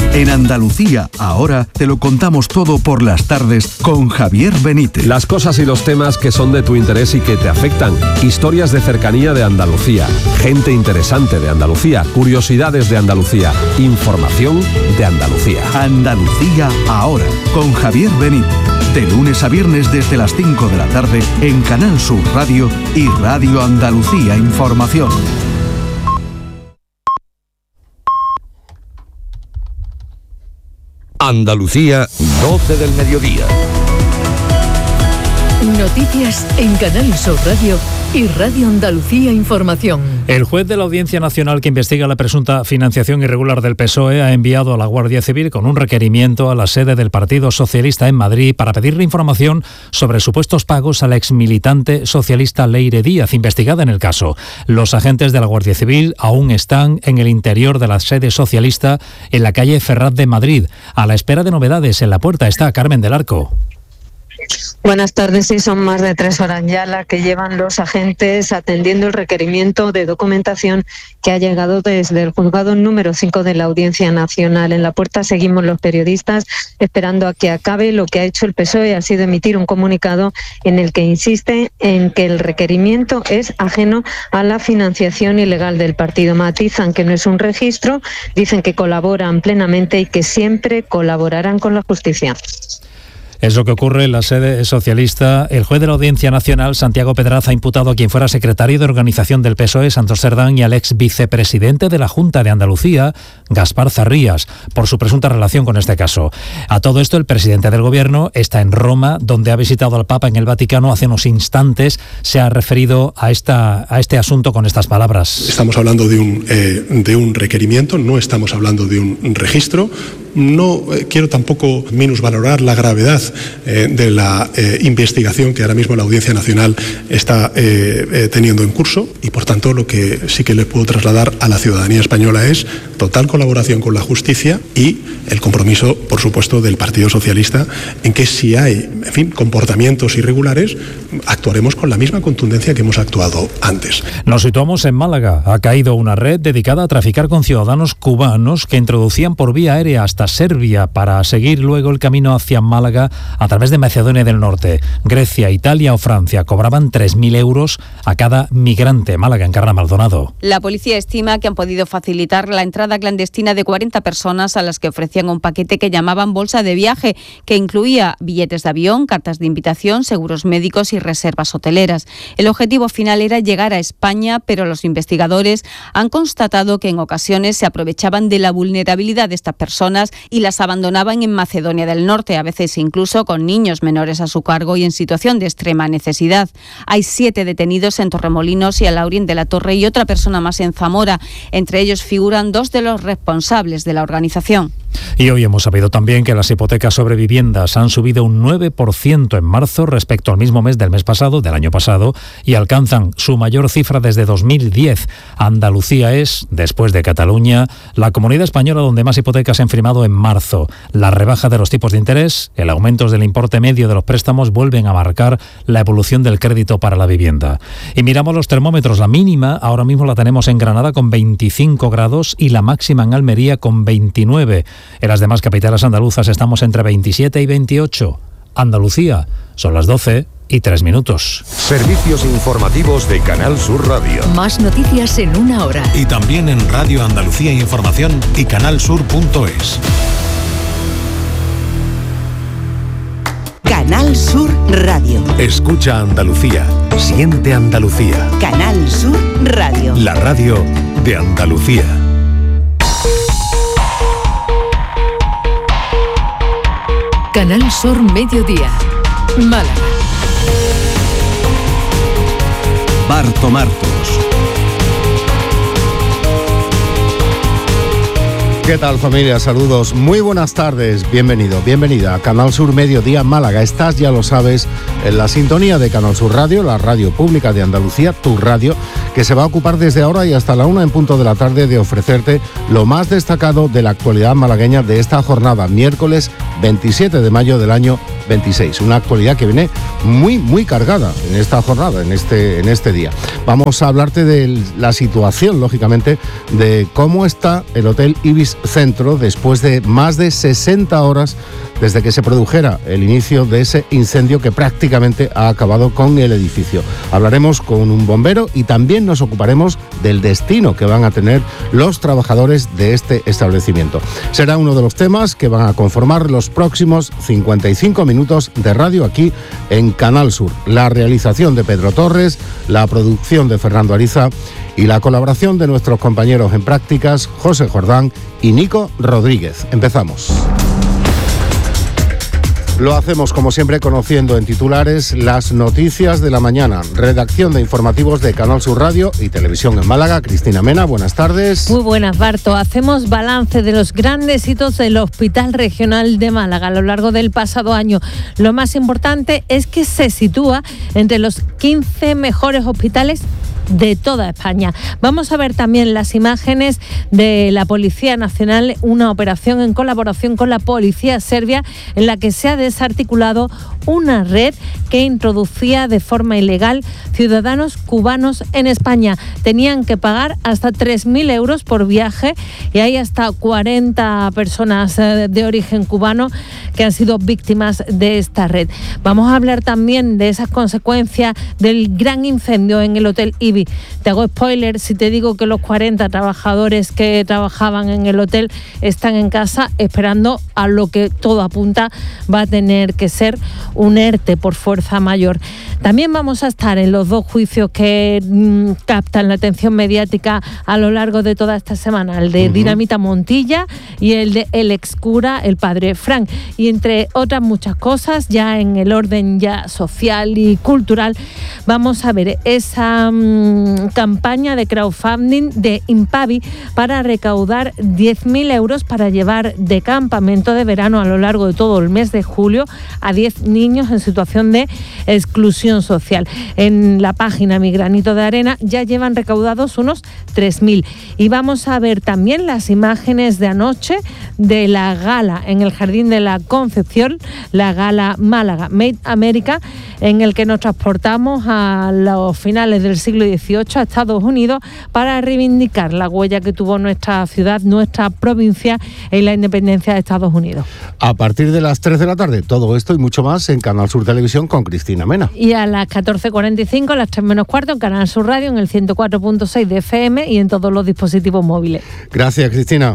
En Andalucía, ahora te lo contamos todo por las tardes con Javier Benítez. Las cosas y los temas que son de tu interés y que te afectan. Historias de cercanía de Andalucía. Gente interesante de Andalucía. Curiosidades de Andalucía. Información de Andalucía. Andalucía, ahora, con Javier Benítez. De lunes a viernes desde las 5 de la tarde en Canal Sur Radio y Radio Andalucía Información. Andalucía, 12 del mediodía. Noticias en Canal Sur Radio y Radio Andalucía Información. El juez de la Audiencia Nacional que investiga la presunta financiación irregular del PSOE ha enviado a la Guardia Civil con un requerimiento a la sede del Partido Socialista en Madrid para pedirle información sobre supuestos pagos a la exmilitante socialista Leire Díaz, investigada en el caso. Los agentes de la Guardia Civil aún están en el interior de la sede socialista en la calle Ferraz de Madrid. A la espera de novedades, en la puerta está Carmen del Arco. Buenas tardes. Sí, son más de 3 horas ya las que llevan los agentes atendiendo el requerimiento de documentación que ha llegado desde el juzgado número 5 de la Audiencia Nacional. En la puerta seguimos los periodistas esperando a que acabe. Lo que ha hecho el PSOE ha sido emitir un comunicado en el que insiste en que el requerimiento es ajeno a la financiación ilegal del partido. Matizan que no es un registro, dicen que colaboran plenamente y que siempre colaborarán con la justicia. Es lo que ocurre en la sede socialista. El juez de la Audiencia Nacional, Santiago Pedraza, ha imputado a quien fuera secretario de organización del PSOE, Santos Cerdán, y al ex vicepresidente de la Junta de Andalucía, Gaspar Zarrías, por su presunta relación con este caso. A todo esto, el presidente del Gobierno está en Roma, donde ha visitado al Papa en el Vaticano hace unos instantes. Se ha referido a este asunto con estas palabras. Estamos hablando de un requerimiento, no estamos hablando de un registro. No quiero tampoco minusvalorar la gravedad de la investigación que ahora mismo la Audiencia Nacional está teniendo en curso, y por tanto lo que sí que les puedo trasladar a la ciudadanía española es total colaboración con la justicia y el compromiso, por supuesto, del Partido Socialista en que si hay, en fin, comportamientos irregulares, actuaremos con la misma contundencia que hemos actuado antes. Nos situamos en Málaga. Ha caído una red dedicada a traficar con ciudadanos cubanos que introducían por vía aérea hasta Serbia para seguir luego el camino hacia Málaga a través de Macedonia del Norte. Grecia, Italia o Francia cobraban 3.000 euros a cada migrante. Málaga, Encarna Maldonado. La policía estima que han podido facilitar la entrada clandestina de 40 personas a las que ofrecían un paquete que llamaban bolsa de viaje, que incluía billetes de avión, cartas de invitación, seguros médicos y reservas hoteleras. El objetivo final era llegar a España, pero los investigadores han constatado que en ocasiones se aprovechaban de la vulnerabilidad de estas personas y las abandonaban en Macedonia del Norte, a veces incluso con niños menores a su cargo y en situación de extrema necesidad. Hay 7 detenidos en Torremolinos y Alhaurín de la Torre y otra persona más en Zamora. Entre ellos figuran 2 de los responsables de la organización. Y hoy hemos sabido también que las hipotecas sobre viviendas han subido un 9% en marzo respecto al mismo mes del año pasado, y alcanzan su mayor cifra desde 2010. Andalucía es, después de Cataluña, la comunidad española donde más hipotecas han firmado en marzo. La rebaja de los tipos de interés, el aumento del importe medio de los préstamos vuelven a marcar la evolución del crédito para la vivienda. Y miramos los termómetros. La mínima ahora mismo la tenemos en Granada con 25 grados y la máxima en Almería con 29. En las demás capitales andaluzas estamos entre 27 y 28. Andalucía, son las 12:03. Servicios informativos de Canal Sur Radio. Más noticias en una hora. Y también en Radio Andalucía Información y canalsur.es. Canal Sur Radio. Escucha Andalucía. Siente Andalucía. Canal Sur Radio. La radio de Andalucía. Canal Sur Mediodía. Málaga. Barto Martos. ¿Qué tal, familia? Saludos, muy buenas tardes, bienvenido, bienvenida a Canal Sur Mediodía Málaga. Estás, ya lo sabes, en la sintonía de Canal Sur Radio, la radio pública de Andalucía, tu radio, que se va a ocupar desde ahora y hasta la 1 en punto de la tarde de ofrecerte lo más destacado de la actualidad malagueña de esta jornada, miércoles 27 de mayo del año 26. Una actualidad que viene muy cargada en esta jornada, en este día. Vamos a hablarte de la situación, lógicamente, de cómo está el Hotel Ibis Centro después de más de 60 horas desde que se produjera el inicio de ese incendio que prácticamente ha acabado con el edificio. Hablaremos con un bombero y también nos ocuparemos del destino que van a tener los trabajadores de este establecimiento. Será uno de los temas que van a conformar los próximos 55 minutos de radio aquí en Canal Sur. La realización de Pedro Torres, la producción de Fernando Ariza y la colaboración de nuestros compañeros en prácticas, José Jordán y Nico Rodríguez. Empezamos. Lo hacemos, como siempre, conociendo en titulares las noticias de la mañana. Redacción de informativos de Canal Sur Radio y Televisión en Málaga. Cristina Mena, buenas tardes. Muy buenas, Barto. Hacemos balance de los grandes hitos del Hospital Regional de Málaga a lo largo del pasado año. Lo más importante es que se sitúa entre los 15 mejores hospitales de toda España. Vamos a ver también las imágenes de la Policía Nacional, una operación en colaboración con la Policía Serbia en la que se ha desarticulado una red que introducía de forma ilegal ciudadanos cubanos en España. Tenían que pagar hasta 3.000 euros por viaje y hay hasta 40 personas de origen cubano que han sido víctimas de esta red. Vamos a hablar también de esas consecuencias del gran incendio en el Hotel Ibis. Te hago spoiler si te digo que los 40 trabajadores que trabajaban en el hotel están en casa esperando a lo que todo apunta va a tener que ser un ERTE por fuerza mayor. También vamos a estar en los dos juicios que captan la atención mediática a lo largo de toda esta semana, el de Dinamita Montilla y el de el excura, el padre Frank. Y entre otras muchas cosas, ya en el orden ya social y cultural, vamos a ver esa campaña de crowdfunding de Impavi para recaudar 10.000 euros para llevar de campamento de verano a lo largo de todo el mes de julio a 10 niños en situación de exclusión social. En la página Mi Granito de Arena ya llevan recaudados unos 3.000. Y vamos a ver también las imágenes de anoche de la gala en el Jardín de la Concepción, la gala Málaga Made America, en el que nos transportamos a los finales del siglo XVIII a Estados Unidos para reivindicar la huella que tuvo nuestra ciudad, nuestra provincia en la independencia de Estados Unidos. A partir de las 3 de la tarde, todo esto y mucho más en Canal Sur Televisión con Cristina Mena. Y a las 14:45, a las 3 menos cuarto, en Canal Sur Radio, en el 104.6 de FM y en todos los dispositivos móviles. Gracias, Cristina.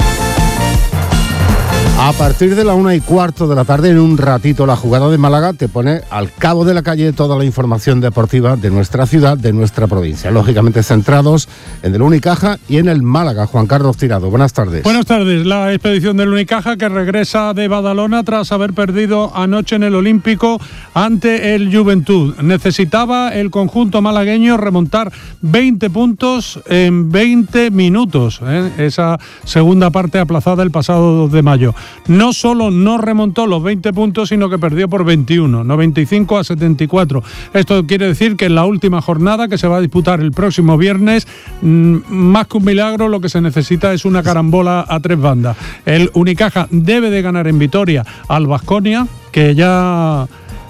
A partir de la 1:15 de la tarde, en un ratito, la jugada de Málaga te pone al cabo de la calle toda la información deportiva de nuestra ciudad, de nuestra provincia. Lógicamente centrados en el Unicaja y en el Málaga. Juan Carlos Tirado, buenas tardes. Buenas tardes. La expedición del Unicaja que regresa de Badalona tras haber perdido anoche en el Olímpico ante el Juventud. Necesitaba el conjunto malagueño remontar 20 puntos en 20 minutos. Esa segunda parte aplazada el pasado 2 de mayo. No solo no remontó los 20 puntos, sino que perdió por 21, 95-74. Esto quiere decir que en la última jornada, que se va a disputar el próximo viernes, más que un milagro, lo que se necesita es una carambola a 3 bandas. El Unicaja debe de ganar en Vitoria al Baskonia, que ya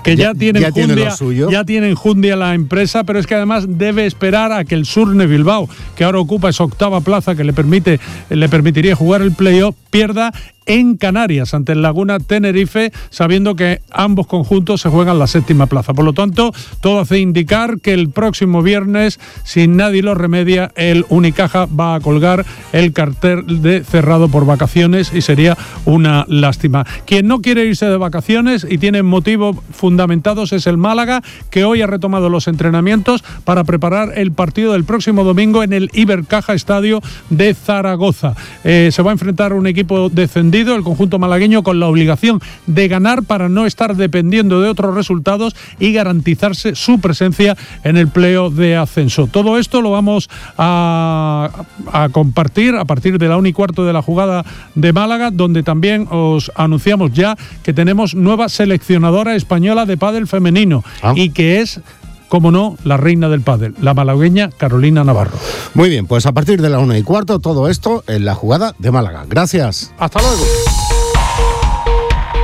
tiene enjundia la empresa, pero es que además debe esperar a que el Surne Bilbao, que ahora ocupa esa octava plaza que le permitiría jugar el playoff, pierda en Canarias ante el Laguna Tenerife, sabiendo que ambos conjuntos se juegan la 7ª plaza. Por lo tanto, todo hace indicar que el próximo viernes, si nadie lo remedia, el Unicaja va a colgar el cartel de cerrado por vacaciones y sería una lástima. Quien no quiere irse de vacaciones y tiene motivos fundamentados es el Málaga, que hoy ha retomado los entrenamientos para preparar el partido del próximo domingo en el Ibercaja Estadio de Zaragoza. Se va a enfrentar un equipo descendido, el conjunto malagueño, con la obligación de ganar para no estar dependiendo de otros resultados y garantizarse su presencia en el playoff de ascenso. Todo esto lo vamos a compartir a partir de la 1:15 de la jugada de Málaga, donde también os anunciamos ya que tenemos nueva seleccionadora española de pádel femenino y que es, como no, la reina del pádel, la malagueña Carolina Navarro. Muy bien, pues a partir de la 1:15, todo esto en la jugada de Málaga. Gracias. Hasta luego.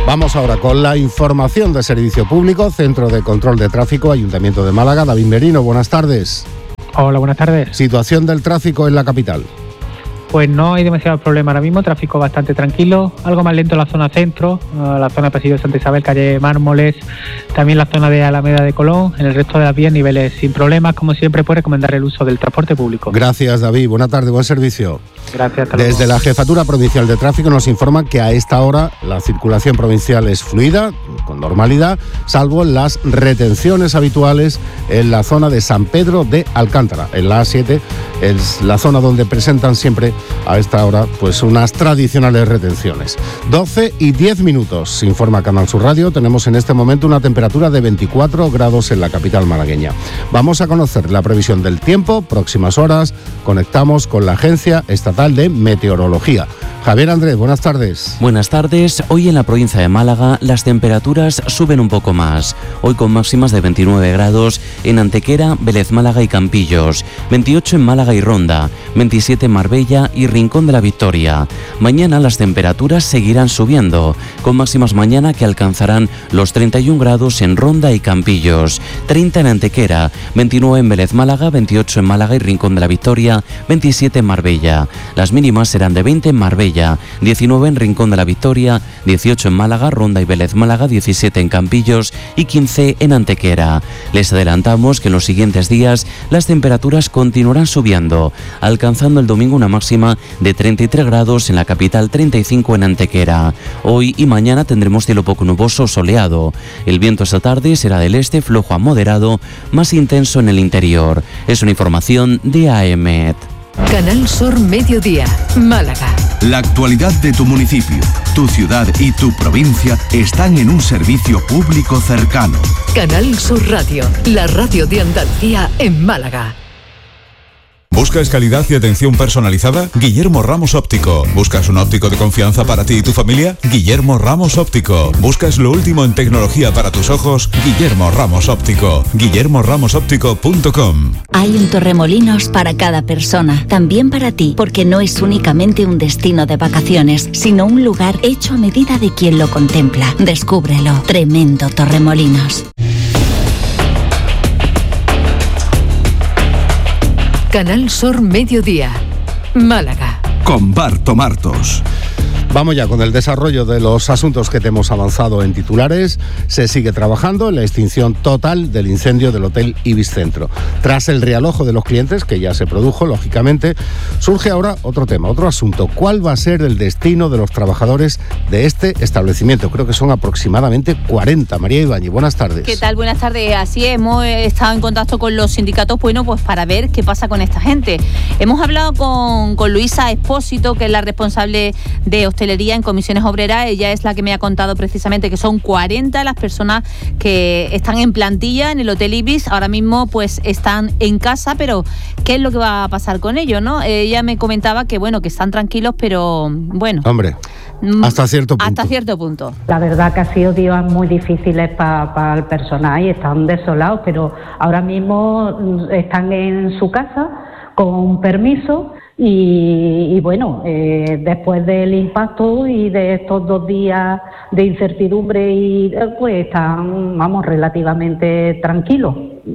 Vamos ahora con la información de servicio público, Centro de Control de Tráfico, Ayuntamiento de Málaga. David Merino, buenas tardes. Hola, buenas tardes. Situación del tráfico en la capital. Pues no hay demasiado problema ahora mismo, tráfico bastante tranquilo, algo más lento en la zona centro, la zona de Pasillo de Santa Isabel, calle Mármoles, también la zona de Alameda de Colón. En el resto de las vías, niveles sin problemas, como siempre, puede recomendar el uso del transporte público. Gracias, David. Buena tarde, buen servicio. Gracias. Hasta luego. Desde la Jefatura Provincial de Tráfico nos informan que a esta hora la circulación provincial es fluida, con normalidad, salvo las retenciones habituales en la zona de San Pedro de Alcántara. En la A7 es la zona donde presentan siempre a esta hora pues unas tradicionales retenciones. 12 y 10 minutos, se informa Canal Sur Radio. Tenemos en este momento una temperatura de 24 grados en la capital malagueña. Vamos a conocer la previsión del tiempo, próximas horas. Conectamos con la Agencia Estatal de Meteorología. Javier Andrés, buenas tardes. Buenas tardes. Hoy en la provincia de Málaga las temperaturas suben un poco más. Hoy con máximas de 29 grados en Antequera, Vélez Málaga y Campillos, 28 en Málaga y Ronda, 27 en Marbella y Rincón de la Victoria. Mañana las temperaturas seguirán subiendo, con máximas mañana que alcanzarán los 31 grados en Ronda y Campillos, 30 en Antequera, 29 en Vélez Málaga, 28 en Málaga y Rincón de la Victoria, 27 en Marbella. Las mínimas serán de 20 en Marbella, 19 en Rincón de la Victoria, 18 en Málaga, Ronda y Vélez Málaga, 17 en Campillos y 15 en Antequera. Les adelantamos que en los siguientes días las temperaturas continuarán subiendo, alcanzando el domingo una máxima de 33 grados en la capital, 35 en Antequera. Hoy y mañana tendremos cielo poco nuboso o soleado. El viento esta tarde será del este, flojo a moderado, más intenso en el interior. Es una información de AEMET. Canal Sur Mediodía, Málaga. La actualidad de tu municipio, tu ciudad y tu provincia están en un servicio público cercano. Canal Sur Radio, la radio de Andalucía en Málaga. ¿Buscas calidad y atención personalizada? Guillermo Ramos Óptico. ¿Buscas un óptico de confianza para ti y tu familia? Guillermo Ramos Óptico. ¿Buscas lo último en tecnología para tus ojos? Guillermo Ramos Óptico. guillermoramosoptico.com. Hay un Torremolinos para cada persona, también para ti, porque no es únicamente un destino de vacaciones, sino un lugar hecho a medida de quien lo contempla. Descúbrelo. Tremendo Torremolinos. Canal Sur Mediodía, Málaga. Con Barto Martos. Vamos ya con el desarrollo de los asuntos que te hemos avanzado en titulares. Se sigue trabajando en la extinción total del incendio del Hotel Ibis Centro. Tras el realojo de los clientes, que ya se produjo, lógicamente, surge ahora otro tema, otro asunto. ¿Cuál va a ser el destino de los trabajadores de este establecimiento? Creo que son aproximadamente 40. María Ibáñez, buenas tardes. ¿Qué tal? Buenas tardes. Así hemos estado en contacto con los sindicatos, bueno, pues para ver qué pasa con esta gente. Hemos hablado con Luisa Espósito, que es la responsable de hostelería en Comisiones Obreras. Ella es la que me ha contado precisamente que son 40 las personas que están en plantilla en el Hotel Ibis. Ahora mismo pues están en casa, pero ¿qué es lo que va a pasar con ellos, no? Ella me comentaba que bueno, que están tranquilos, pero bueno. Hombre, hasta cierto punto. Hasta cierto punto. La verdad que ha sido días muy difíciles para el personal y están desolados, pero ahora mismo están en su casa con permiso. Y bueno, después del impacto y de estos 2 días de incertidumbre, y pues están, vamos, relativamente tranquilos.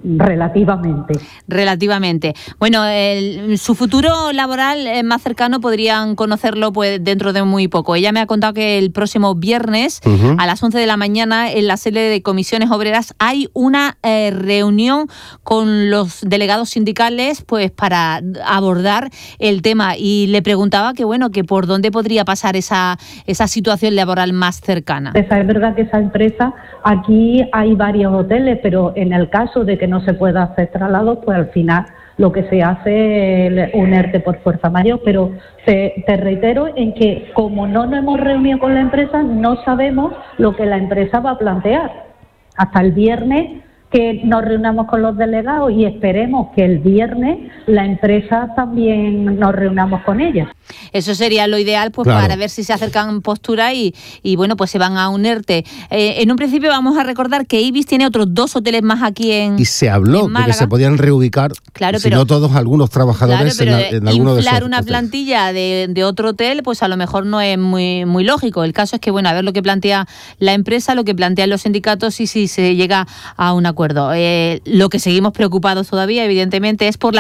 Relativamente. Bueno, su futuro laboral más cercano podrían conocerlo pues dentro de muy poco. Ella me ha contado que el próximo viernes a las 11 de la mañana en la sede de Comisiones Obreras hay una reunión con los delegados sindicales pues para abordar el tema, y le preguntaba que bueno, que por dónde podría pasar esa situación laboral más cercana. Es verdad que esa empresa, aquí hay varios hoteles, pero en el caso de que no se pueda hacer traslado, pues al final lo que se hace es un ERTE por fuerza mayor. Pero te reitero en que como no nos hemos reunido con la empresa, no sabemos lo que la empresa va a plantear. Hasta el viernes que nos reunamos con los delegados y esperemos que el viernes la empresa también nos reunamos con ella. Eso sería lo ideal, pues Claro. para ver si se acercan posturas y bueno, pues se van a unirte. En un principio vamos a recordar que Ibis tiene otros 2 hoteles más aquí en Y se habló de que Málaga. se podían reubicar, Claro, si pero- no todos, algunos trabajadores Claro, en alguno de esos inflar una hoteles. plantilla de otro hotel, pues a lo mejor no es muy lógico. El caso es que, bueno, a ver lo que plantea la empresa, lo que plantean los sindicatos y si se llega a un acuerdo. Lo que seguimos preocupados todavía, evidentemente, es por la